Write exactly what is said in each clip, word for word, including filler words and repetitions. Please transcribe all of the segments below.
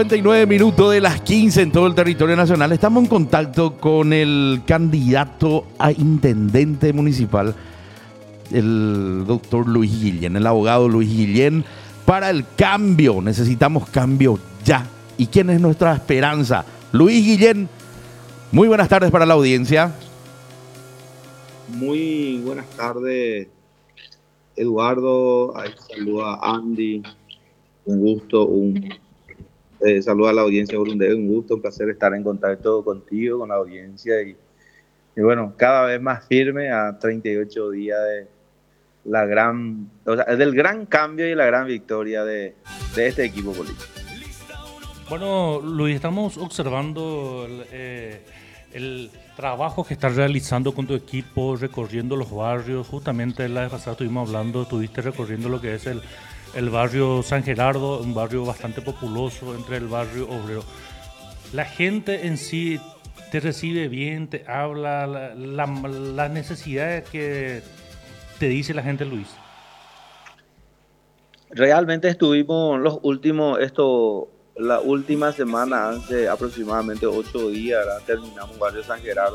noventa y nueve minutos de las quince en todo el territorio nacional. Estamos en contacto con el candidato a intendente municipal, el doctor Luis Guillén, el abogado Luis Guillén, para el cambio. Necesitamos cambio ya. ¿Y quién es nuestra esperanza? Luis Guillén, muy buenas tardes para la audiencia. Muy buenas tardes, Eduardo. Ahí saluda a Andy. Un gusto, un eh, saludo a la audiencia Burundés. Un gusto, un placer estar en contacto contigo, con la audiencia. Y, y bueno, cada vez más firme a treinta y ocho días de la gran, o sea, del gran cambio y la gran victoria de, de este equipo político. Bueno, Luis, estamos observando el, eh, el trabajo que estás realizando con tu equipo, recorriendo los barrios. Justamente la vez pasada estuvimos hablando, estuviste recorriendo lo que es el, el barrio San Gerardo, un barrio bastante populoso entre el barrio obrero. La gente en sí te recibe bien, te habla, la, la, las necesidades que te dice la gente, Luis. Realmente estuvimos los últimos, esto, la última semana, hace aproximadamente ocho días, ¿verdad? Terminamos barrio San Gerardo.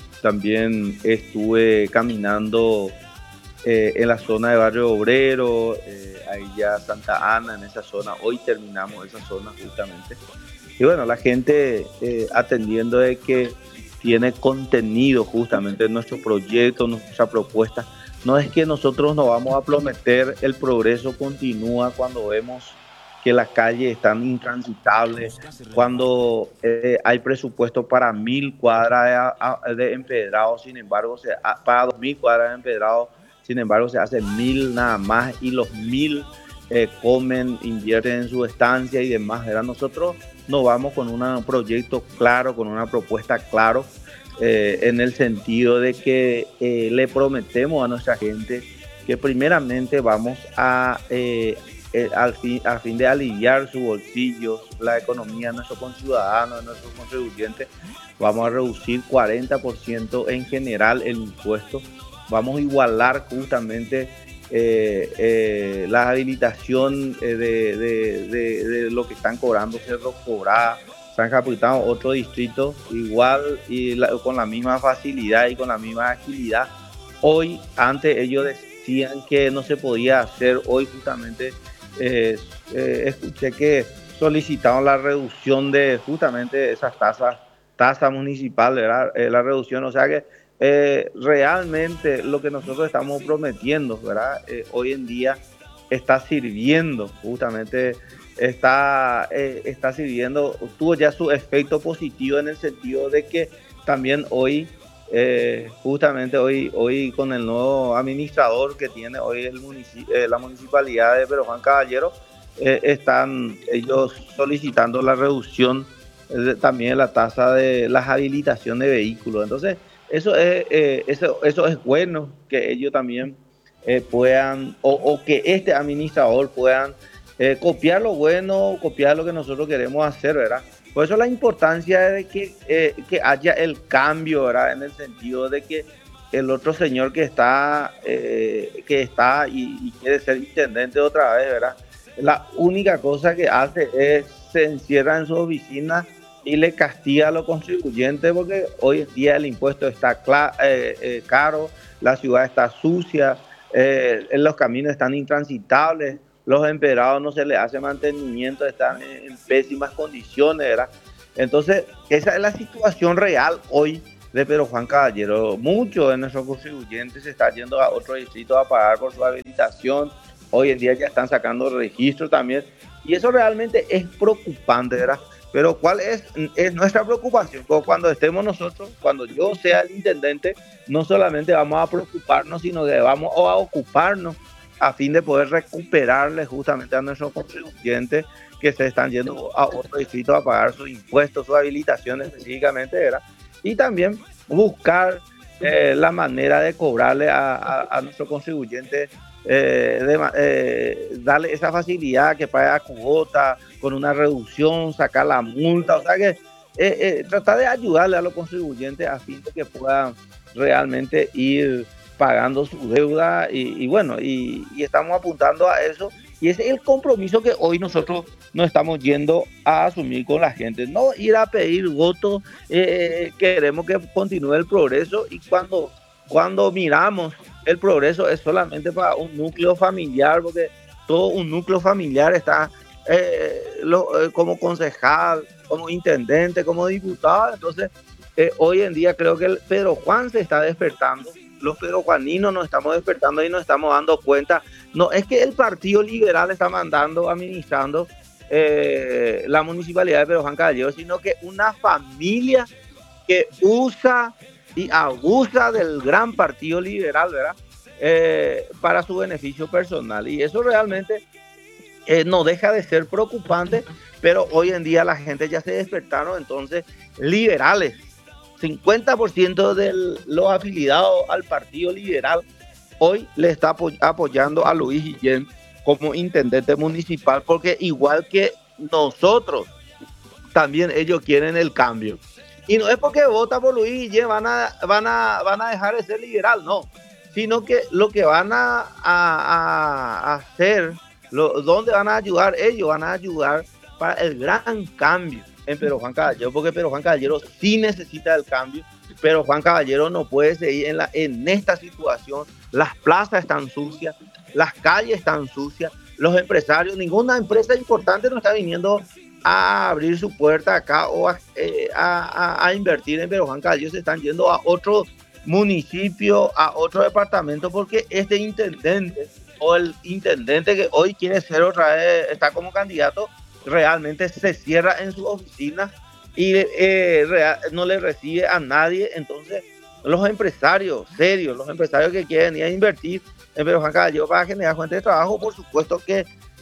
También estuve caminando eh, en la zona de barrio obrero, eh, ahí ya Santa Ana, en esa zona. Hoy terminamos esa zona justamente. Y bueno, la gente eh, atendiendo de que tiene contenido justamente en nuestro proyecto, nuestra propuesta. No es que nosotros nos vamos a prometer, el progreso continúa cuando vemos que las calles están intransitables, cuando eh, hay presupuesto para mil cuadras de, de empedrado, sin embargo, se, para dos mil cuadras de empedrado, sin embargo, se hace mil nada más y los mil eh, comen, invierten en su estancia y demás, ¿verdad? Nosotros nos vamos con un proyecto claro, con una propuesta claro, eh, en el sentido de que eh, le prometemos a nuestra gente que primeramente vamos a... Eh, Eh, al, fin, al fin de aliviar su bolsillo, la economía de nuestros conciudadanos, de nuestros contribuyentes, vamos a reducir cuarenta por ciento en general el impuesto, vamos a igualar justamente eh, eh, la habilitación eh, de, de, de, de lo que están cobrando Cerro Corá, San Capitán, otro distrito, igual y la, con la misma facilidad y con la misma agilidad. Hoy, antes ellos decían que no se podía hacer, hoy justamente Eh, eh, escuché que solicitaron la reducción de justamente esas tasas, tasa municipal, ¿verdad? Eh, la reducción, o sea que eh, realmente lo que nosotros estamos prometiendo, ¿verdad? Eh, hoy en día está sirviendo, justamente está, eh, está sirviendo, tuvo ya su efecto positivo en el sentido de que también hoy Eh, justamente hoy, hoy con el nuevo administrador que tiene hoy el municipio, eh, la municipalidad de Pedro Juan Caballero, eh, están ellos solicitando la reducción eh, también de la tasa de las habilitaciones de vehículos. Entonces, eso es, eh, eso, eso es bueno que ellos también eh, puedan, o, o que este administrador puedan eh, copiar lo bueno, copiar lo que nosotros queremos hacer, ¿verdad? Por eso la importancia de que, eh, que haya el cambio, ¿verdad? En el sentido de que el otro señor que está, eh, que está y, y quiere ser intendente otra vez, ¿verdad? La única cosa que hace es se encierra en su oficina y le castiga a los contribuyentes porque hoy en día el impuesto está eh, eh, caro, la ciudad está sucia, eh, los caminos están intransitables. Los empedrados no se les hace mantenimiento, están en, en pésimas condiciones, ¿verdad? Entonces, esa es la situación real hoy de Pedro Juan Caballero. Muchos de nuestros contribuyentes se están yendo a otro distrito a pagar por su habilitación. Hoy en día ya están sacando registro también. Y eso realmente es preocupante, ¿verdad? Pero ¿cuál es, es nuestra preocupación? Cuando estemos nosotros, cuando yo sea el intendente, no solamente vamos a preocuparnos, sino que vamos a ocuparnos a fin de poder recuperarle justamente a nuestros contribuyentes que se están yendo a otro distrito a pagar sus impuestos, sus habilitaciones específicamente, ¿verdad? Y también buscar eh, la manera de cobrarle a, a, a nuestros contribuyentes, eh, de, eh, darle esa facilidad que pague a cuota, con una reducción, sacar la multa, o sea que eh, eh, tratar de ayudarle a los contribuyentes a fin de que puedan realmente ir pagando su deuda y, y bueno, y, y estamos apuntando a eso Y ese es el compromiso que hoy nosotros nos estamos yendo a asumir con la gente. No ir a pedir votos, eh, queremos que continúe el progreso, y cuando, cuando miramos el progreso es solamente para un núcleo familiar, porque todo un núcleo familiar está eh, lo, eh, como concejal, como intendente, como diputado. Entonces, eh, hoy en día creo que el Pedro Juan se está despertando. Los pedrojuaninos nos estamos despertando y nos estamos dando cuenta. No es que el Partido Liberal está mandando, administrando eh, la municipalidad de Pedro Juan Caballero, sino que una familia que usa y abusa del gran Partido Liberal, ¿verdad? Eh, para su beneficio personal. Y eso realmente eh, no deja de ser preocupante, pero hoy en día la gente ya se despertaron. Entonces, liberales, cincuenta por ciento de los afiliados al Partido Liberal hoy le está apoy apoyando a Luis Guillén como intendente municipal, porque igual que nosotros, también ellos quieren el cambio. Y no es porque vota por Luis Guillén van a, van a, van a dejar de ser liberal, no, sino que lo que van a, a, a hacer, lo, donde van a ayudar, ellos van a ayudar para el gran cambio en Pedro Juan Caballero, porque Pedro Juan Caballero sí necesita el cambio. Pero Juan Caballero no puede seguir en, la, en esta situación. Las plazas están sucias, las calles están sucias, los empresarios, ninguna empresa importante no está viniendo a abrir su puerta acá o a, eh, a, a, a invertir en Pedro Juan Caballero. Se están yendo a otro municipio, a otro departamento, porque este intendente o el intendente que hoy quiere ser otra vez, está como candidato, realmente se cierra en su oficina y eh, real, no le recibe a nadie. Entonces los empresarios serios, los empresarios que quieren ir a invertir en Pedro Juan Caballero para generar fuentes de trabajo, por supuesto que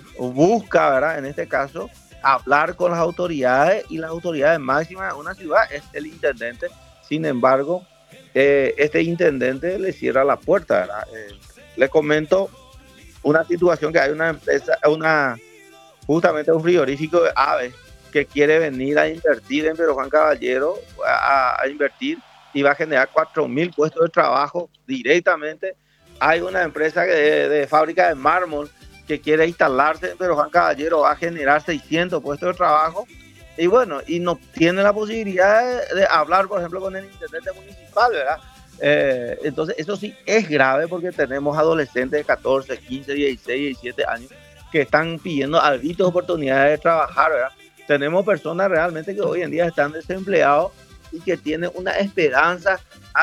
busca, ¿verdad?, en este caso, hablar con las autoridades, y las autoridades máximas de una ciudad es el intendente. Sin embargo, eh, este intendente le cierra la puerta, ¿verdad? Eh, le comento una situación que hay una empresa, una justamente un frigorífico de aves que quiere venir a invertir en Pedro Juan Caballero, a, a invertir, y va a generar cuatro mil puestos de trabajo directamente. Hay una empresa de, de fábrica de mármol que quiere instalarse en Pedro Juan Caballero, va a generar seiscientos puestos de trabajo. Y bueno, y no tiene la posibilidad de, de hablar, por ejemplo, con el intendente municipal, ¿verdad? Eh, entonces, eso sí es grave, porque tenemos adolescentes de catorce, quince, dieciséis, diecisiete años que están pidiendo altas oportunidades de trabajar, ¿verdad? Tenemos personas realmente que hoy en día están desempleados y que tienen una esperanza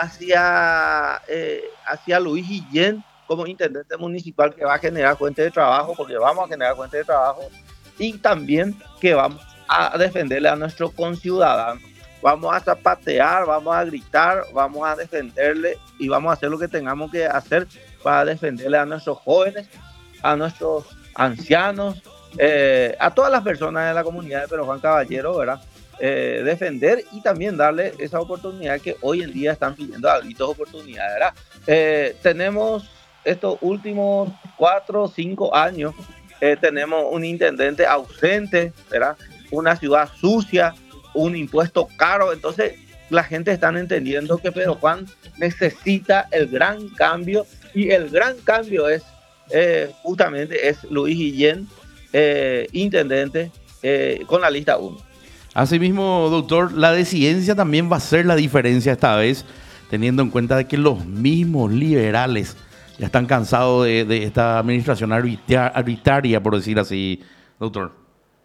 hacia, eh, hacia Luis Guillén como intendente municipal, que va a generar fuentes de trabajo, porque vamos a generar fuentes de trabajo, y también que vamos a defenderle a nuestros conciudadanos. Vamos a zapatear, vamos a gritar, vamos a defenderle, y vamos a hacer lo que tengamos que hacer para defenderle a nuestros jóvenes, a nuestros ancianos, eh, a todas las personas de la comunidad de Pedro Juan Caballero, ¿verdad? Eh, defender y también darle esa oportunidad que hoy en día están pidiendo, altas oportunidades, ¿verdad? Eh, tenemos estos últimos cuatro o cinco años, eh, tenemos un intendente ausente, ¿verdad? Una ciudad sucia, un impuesto caro. Entonces la gente está entendiendo que Pedro Juan necesita el gran cambio, y el gran cambio es eh, justamente es Luis Guillén, eh, intendente, eh, con la lista uno. Asimismo, doctor, la desidencia también va a ser la diferencia esta vez, teniendo en cuenta de que los mismos liberales ya están cansados de, de esta administración arbitraria, por decir así, doctor.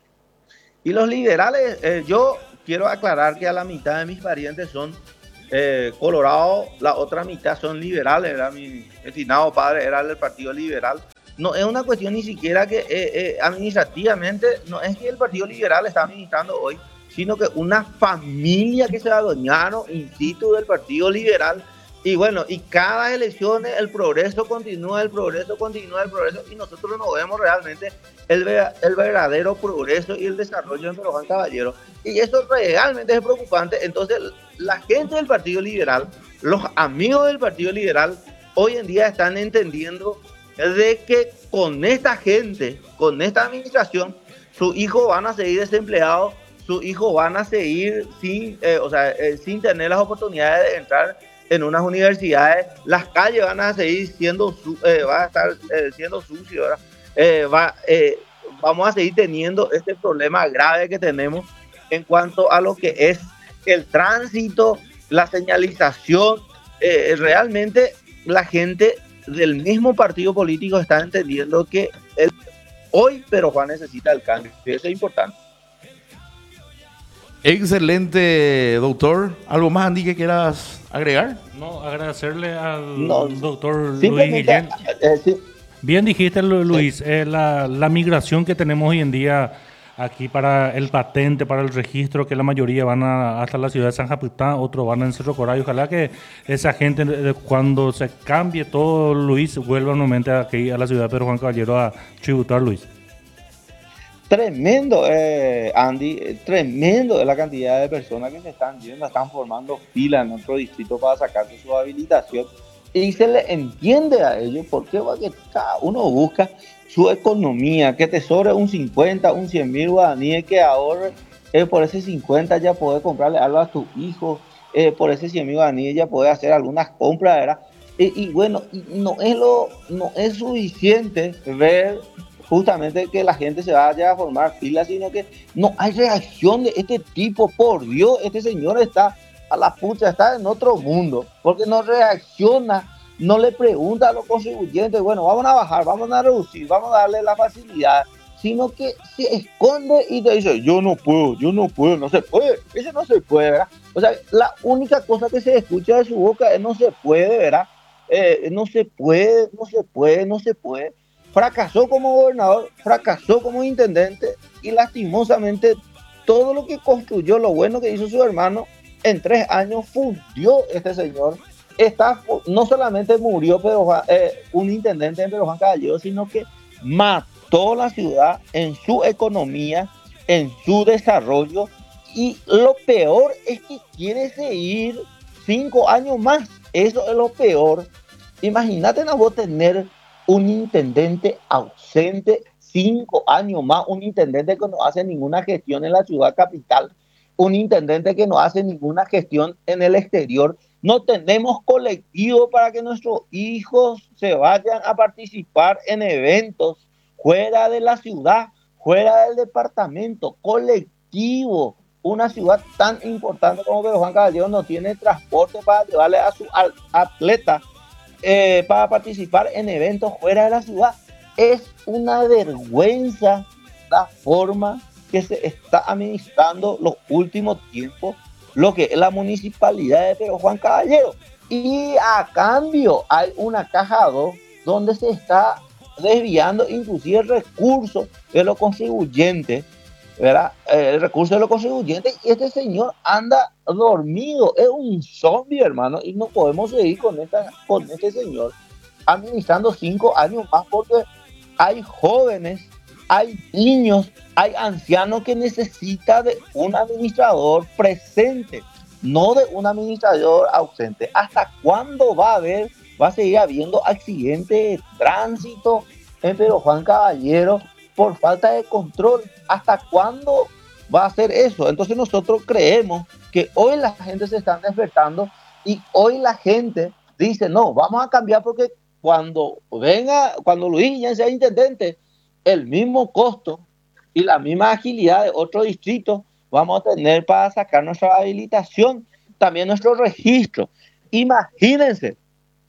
Y los liberales, eh, yo quiero aclarar que a la mitad de mis parientes son eh, colorados, la otra mitad son liberales, ¿verdad? Mi destinado padre era del Partido Liberal. No es una cuestión ni siquiera que eh, eh, administrativamente, no es que el Partido Liberal está administrando hoy, sino que una familia que se adueñaron, insisto, del Partido Liberal. Y bueno, y cada elección el progreso continúa, el progreso continúa, el progreso, y nosotros no vemos realmente el, el verdadero progreso y el desarrollo en Pedro Juan Caballero. Y eso realmente es preocupante. Entonces, la gente del Partido Liberal, los amigos del Partido Liberal, hoy en día están entendiendo de que con esta gente, con esta administración, sus hijos van a seguir desempleados, sus hijos van a seguir sin, eh, o sea, eh, sin tener las oportunidades de entrar en unas universidades, las calles van a seguir siendo, su, eh, van a estar eh, siendo sucias, ¿verdad? eh, va, eh, vamos a seguir teniendo este problema grave que tenemos en cuanto a lo que es el tránsito, la señalización. Eh, realmente la gente del mismo partido político está entendiendo que el, hoy Pero Juan necesita el cambio, y eso es importante. Excelente, doctor. ¿Algo más, Andy, que quieras agregar? No, agradecerle al No, doctor Luis simplemente, Guillén. eh, sí, Bien dijiste, Lu- sí. Luis, eh, la, la migración que tenemos hoy en día aquí para el patente, para el registro, que la mayoría van a, hasta la ciudad de San Japutá, otros van en Cerro Corá. Ojalá que esa gente, eh, cuando se cambie todo, Luis, vuelva nuevamente aquí a la ciudad de Pedro Juan Caballero a tributar, Luis. Tremendo, eh, Andy, eh, tremendo es la cantidad de personas que se están yendo, están formando fila en otro distrito para sacarse su habilitación, y se le entiende a ellos porque porque cada uno busca su economía, que te sobre un cincuenta, un cien mil guaraníes, que ahorre, eh, por ese cincuenta ya puedes comprarle algo a tu hijo, eh, por ese cien mil guaraníes ya puedes hacer algunas compras, ¿verdad? Y, y bueno, y no es, lo, no es suficiente ver justamente que la gente se vaya a formar filas, sino que no hay reacción de este tipo. Por Dios, este señor está a la pucha, está en otro mundo, porque no reacciona, no le pregunta a los contribuyentes, bueno, vamos a bajar, vamos a reducir, vamos a darle la facilidad, sino que se esconde y te dice, yo no puedo, yo no puedo, no se puede, eso no se puede, ¿verdad? O sea, la única cosa que se escucha de su boca es no se puede, ¿verdad? Eh, no se puede, no se puede, no se puede. Fracasó como gobernador, fracasó como intendente, y lastimosamente todo lo que construyó, lo bueno que hizo su hermano, en tres años fundió este señor. Está, no solamente murió Pedro Juan, eh, un intendente en Pedro Juan Caballero, sino que mató la ciudad en su economía, en su desarrollo, y lo peor es que quiere seguir cinco años más. Eso es lo peor. Imagínate, no vos tener un intendente ausente cinco años más, un intendente que no hace ninguna gestión en la ciudad capital, un intendente que no hace ninguna gestión en el exterior. No tenemos colectivo para que nuestros hijos se vayan a participar en eventos fuera de la ciudad, fuera del departamento. Colectivo. Una ciudad tan importante como Pedro Juan Caballero no tiene transporte para llevarle a sus atletas Eh, para participar en eventos fuera de la ciudad. Es una vergüenza la forma que se está administrando los últimos tiempos lo que es la municipalidad de Pedro Juan Caballero, y a cambio hay una caja dos donde se está desviando inclusive el recurso de los contribuyentes, ¿verdad? El recurso de los contribuyentes, y este señor anda dormido, es un zombie, hermano, y no podemos seguir con, esta, con este señor administrando cinco años más, porque hay jóvenes, hay niños, hay ancianos que necesitan de un administrador presente, no de un administrador ausente. ¿Hasta cuándo va a haber, va a seguir habiendo accidentes de tránsito en Pedro Juan Caballero por falta de control? ¿Hasta cuándo va a ser eso? Entonces nosotros creemos que hoy la gente se está despertando, y hoy la gente dice, no, vamos a cambiar, porque cuando venga, cuando Luis Guillén sea intendente, el mismo costo y la misma agilidad de otro distrito vamos a tener para sacar nuestra habilitación, también nuestro registro. Imagínense,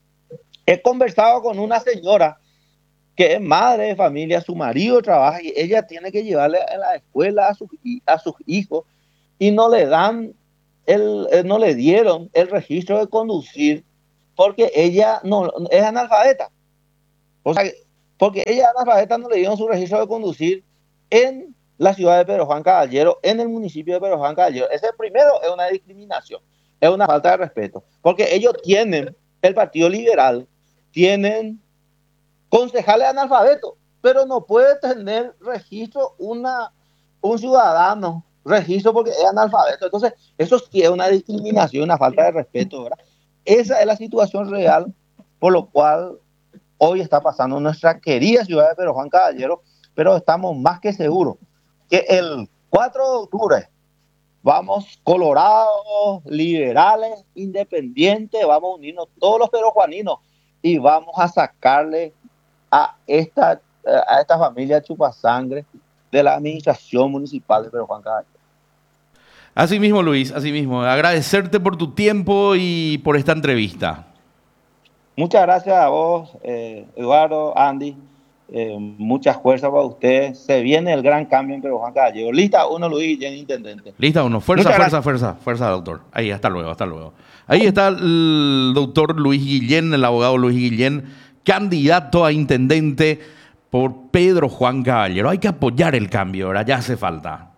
he conversado con una señora que es madre de familia, su marido trabaja y ella tiene que llevarle a la escuela a sus, a sus hijos, y no le dan, el, no le dieron el registro de conducir porque ella no es analfabeta. O sea, porque ella es analfabeta, no le dieron su registro de conducir en la ciudad de Pedro Juan Caballero, en el municipio de Pedro Juan Caballero. Ese primero es una discriminación, es una falta de respeto, porque ellos tienen, el Partido Liberal, tienen concejales analfabetos, pero no puede tener registro una, un ciudadano, registro porque es analfabeto. Entonces, eso sí es una discriminación, una falta de respeto, ¿verdad? Esa es la situación real por lo cual hoy está pasando en nuestra querida ciudad de Pedro Juan Caballero, pero estamos más que seguros que el cuatro de octubre vamos colorados, liberales, independientes, vamos a unirnos todos los perujuaninos y vamos a sacarle a esta a esta familia chupasangre de la administración municipal de Pedro Juan Caballero. Así mismo, Luis, así mismo. Agradecerte por tu tiempo y por esta entrevista. Muchas gracias a vos, eh, Eduardo, Andy. Eh, mucha fuerza para ustedes. Se viene el gran cambio en Pedro Juan Caballero. Lista uno, Luis Guillén, intendente. Lista uno. Fuerza, Muchas fuerza, gracias. fuerza, fuerza, doctor. Ahí, hasta luego, hasta luego. Ahí está el doctor Luis Guillén, el abogado Luis Guillén, candidato a intendente por Pedro Juan Caballero. Hay que apoyar el cambio, ahora ya hace falta.